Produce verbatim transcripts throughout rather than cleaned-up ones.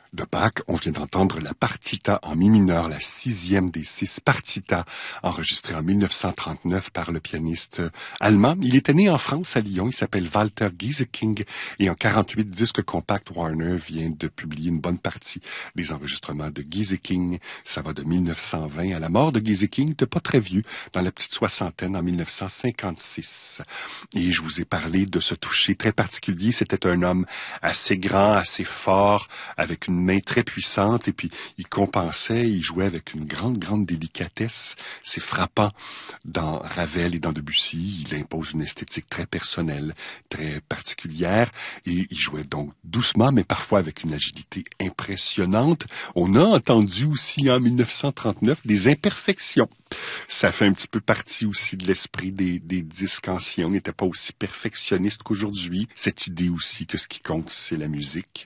De Bach, on vient d'entendre la partita en mi mineur, la sixième des six partitas, enregistrée en mille neuf cent trente-neuf par le pianiste allemand. Il était né en France, à Lyon. Il s'appelle Walter Gieseking. Et en quarante-huit, Disque Compact Warner vient de publier une bonne partie des enregistrements de Gieseking. Ça va de mille neuf cent vingt à la mort de Gieseking. Il n'était pas très vieux, dans la petite soixantaine, en mille neuf cent cinquante-six. Et je vous ai parlé de ce toucher très particulier. C'était un homme assez grand, assez fort, avec une main très puissante, et puis il compensait, il jouait avec une grande, grande délicatesse. C'est frappant dans Ravel et dans Debussy. Il impose une esthétique très personnelle, très particulière, et il jouait donc doucement, mais parfois avec une agilité impressionnante. On a entendu aussi en mille neuf cent trente-neuf des imperfections. Ça fait un petit peu partie aussi de l'esprit des, des disques anciens. On n'était pas aussi perfectionniste qu'aujourd'hui. Cette idée aussi que ce qui compte, c'est la musique.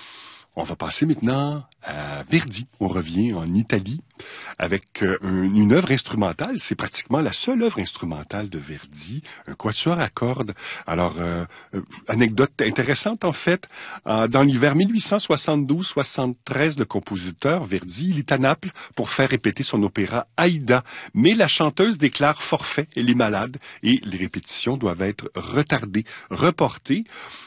On va passer maintenant à Verdi. On revient en Italie avec euh, une œuvre instrumentale. C'est pratiquement la seule œuvre instrumentale de Verdi, un quatuor à cordes. Alors, euh, euh, anecdote intéressante en fait, euh, dans l'hiver mille huit cent soixante-douze soixante-treize, le compositeur Verdi, il est à Naples pour faire répéter son opéra Aïda. Mais la chanteuse déclare forfait, elle est malade et les répétitions doivent être retardées, reportées.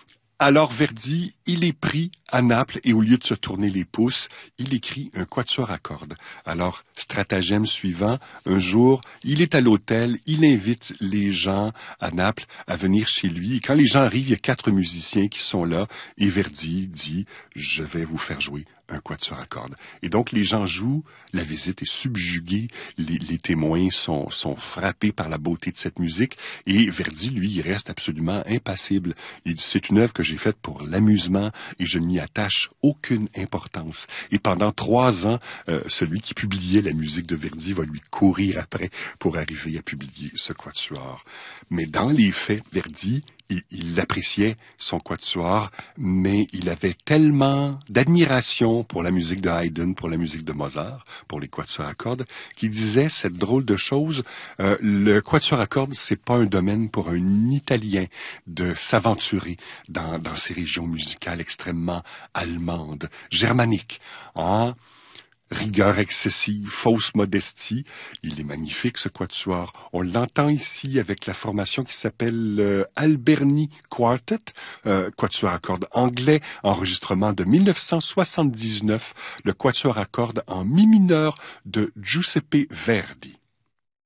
Alors Verdi, il est pris à Naples et au lieu de se tourner les pouces, il écrit un quatuor à cordes. Alors, stratagème suivant, un jour, il est à l'hôtel, il invite les gens à Naples à venir chez lui. Et quand les gens arrivent, il y a quatre musiciens qui sont là et Verdi dit « Je vais vous faire jouer un quatuor à cordes ». Et donc les gens jouent, la visite est subjuguée, les, les témoins sont, sont frappés par la beauté de cette musique et Verdi, lui, il reste absolument impassible. Il dit « C'est une œuvre que j'ai faite pour l'amusement et je n'y attache aucune importance ». Et pendant trois ans, euh, celui qui publiait la musique de Verdi va lui courir après pour arriver à publier ce quatuor. Mais dans les faits, Verdi, il, il appréciait son quatuor, mais il avait tellement d'admiration pour la musique de Haydn, pour la musique de Mozart, pour les quatuors à cordes, qu'il disait cette drôle de chose, euh, le quatuor à cordes, c'est pas un domaine pour un Italien de s'aventurer dans, dans ces régions musicales extrêmement allemandes, germaniques, hein? Rigueur excessive, fausse modestie. Il est magnifique, ce quatuor. On l'entend ici avec la formation qui s'appelle euh, Alberni Quartet, euh, quatuor à cordes anglais, enregistrement de mille neuf cent soixante-dix-neuf, le quatuor à cordes en mi mineur de Giuseppe Verdi.